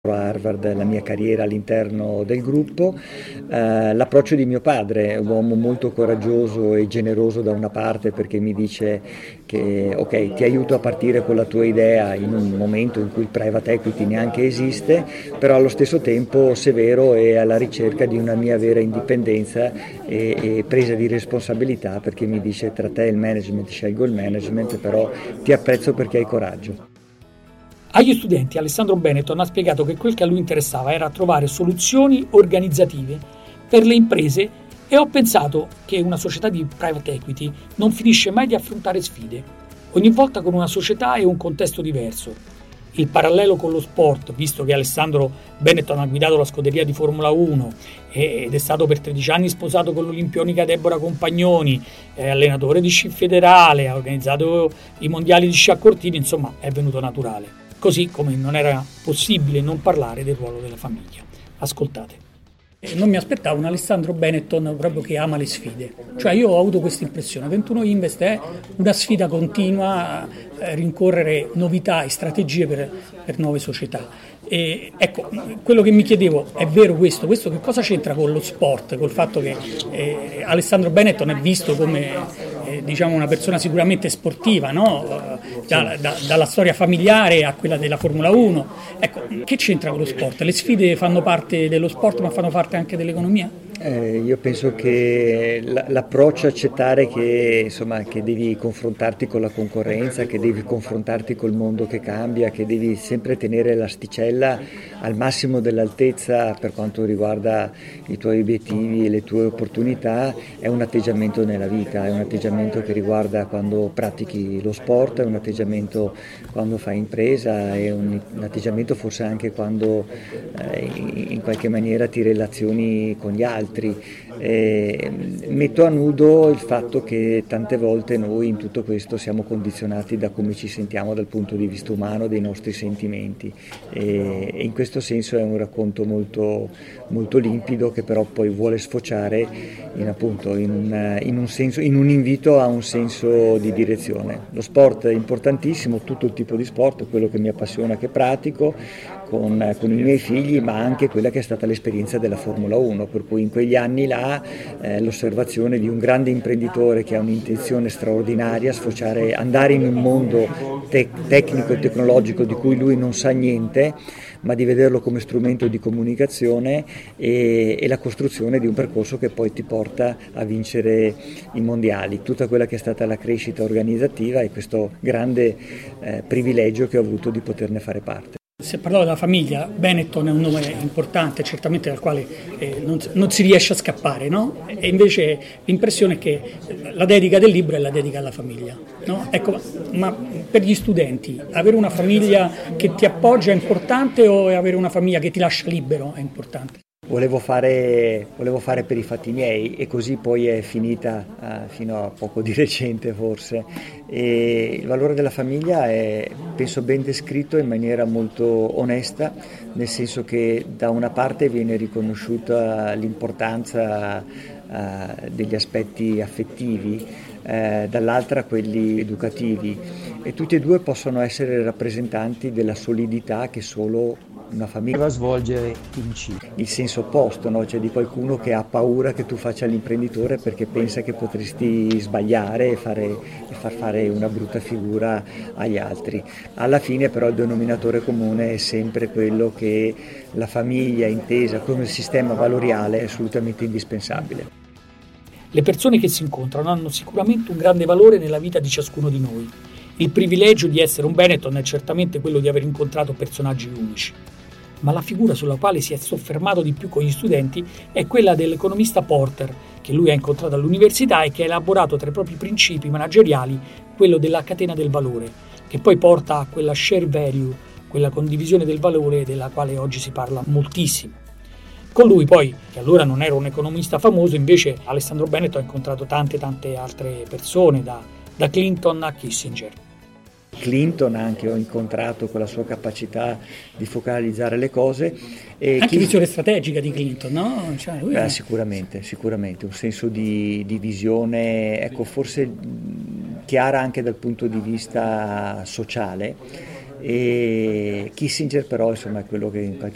a Harvard la mia carriera all'interno del gruppo, l'approccio di mio padre, un uomo molto coraggioso e generoso da una parte perché mi dice che ok, ti aiuto a partire con la tua idea in un momento in cui il private equity neanche esiste, però allo stesso tempo severo e alla ricerca di una mia vera indipendenza e presa di responsabilità, perché mi dice tra te e il management scelgo il management, però ti apprezzo perché hai coraggio. Agli studenti Alessandro Benetton ha spiegato che quel che a lui interessava era trovare soluzioni organizzative per le imprese e ho pensato che una società di private equity non finisce mai di affrontare sfide, ogni volta con una società e un contesto diverso. Il parallelo con lo sport, visto che Alessandro Benetton ha guidato la scuderia di Formula 1 ed è stato per 13 anni sposato con l'olimpionica Deborah Compagnoni, è allenatore di sci federale, ha organizzato i mondiali di sci a cortini, insomma è venuto naturale. Così come non era possibile non parlare del ruolo della famiglia. Ascoltate. Non mi aspettavo un Alessandro Benetton proprio che ama le sfide. Cioè io ho avuto questa impressione. 21 Invest è una sfida continua, rincorrere novità e strategie per nuove società. E ecco, quello che mi chiedevo, è vero questo che cosa c'entra con lo sport, col fatto che Alessandro Benetton è visto come diciamo una persona sicuramente sportiva, no? Dalla storia familiare a quella della Formula 1. Ecco, che c'entra con lo sport? Le sfide fanno parte dello sport ma fanno parte anche dell'economia? Io penso che l'approccio accettare che, insomma, che devi confrontarti con la concorrenza, che devi confrontarti col mondo che cambia, che devi sempre tenere l'asticella al massimo dell'altezza per quanto riguarda i tuoi obiettivi e le tue opportunità, è un atteggiamento nella vita, è un atteggiamento che riguarda quando pratichi lo sport, è un atteggiamento quando fai impresa, è un atteggiamento forse anche quando in qualche maniera ti relazioni con gli altri. Metto a nudo il fatto che tante volte noi in tutto questo siamo condizionati da come ci sentiamo dal punto di vista umano, dei nostri sentimenti, e in questo senso è un racconto molto, molto limpido che però poi vuole sfociare in un invito a un senso di direzione. Lo sport è importantissimo, tutto il tipo di sport, quello che mi appassiona, che pratico con i miei figli, ma anche quella che è stata l'esperienza della Formula 1, per cui in quegli anni là l'osservazione di un grande imprenditore che ha un'intenzione straordinaria, sfociare, andare in un mondo tecnico e tecnologico di cui lui non sa niente, ma di vederlo come strumento di comunicazione e la costruzione di un percorso che poi ti porta a vincere i mondiali, tutta quella che è stata la crescita organizzativa e questo grande privilegio che ho avuto di poterne fare parte. Si è parlato della famiglia, Benetton è un nome importante, certamente dal quale non si riesce a scappare, no? E invece l'impressione è che la dedica del libro è la dedica alla famiglia, no? Ecco, ma per gli studenti, avere una famiglia che ti appoggia è importante o avere una famiglia che ti lascia libero è importante? Volevo fare per i fatti miei e così poi è finita fino a poco di recente forse. E il valore della famiglia è, penso, ben descritto in maniera molto onesta, nel senso che da una parte viene riconosciuta l'importanza degli aspetti affettivi, dall'altra quelli educativi, e tutti e due possono essere rappresentanti della solidità che solo una famiglia va a svolgere in C. Il senso opposto, no? Cioè di qualcuno che ha paura che tu faccia l'imprenditore perché pensa che potresti sbagliare e far fare una brutta figura agli altri. Alla fine però il denominatore comune è sempre quello che la famiglia intesa come sistema valoriale è assolutamente indispensabile. Le persone che si incontrano hanno sicuramente un grande valore nella vita di ciascuno di noi. Il privilegio di essere un Benetton è certamente quello di aver incontrato personaggi unici. Ma la figura sulla quale si è soffermato di più con gli studenti è quella dell'economista Porter, che lui ha incontrato all'università e che ha elaborato tra i propri principi manageriali quello della catena del valore, che poi porta a quella share value, quella condivisione del valore della quale oggi si parla moltissimo. Con lui poi, che allora non era un economista famoso, invece Alessandro Benetton ha incontrato tante altre persone, da Clinton a Kissinger. Clinton anche ho incontrato con la sua capacità di focalizzare le cose. E anche visione strategica di Clinton, no? Cioè, sicuramente, un senso di visione, ecco, forse chiara anche dal punto di vista sociale, e Kissinger però insomma è quello che in qualche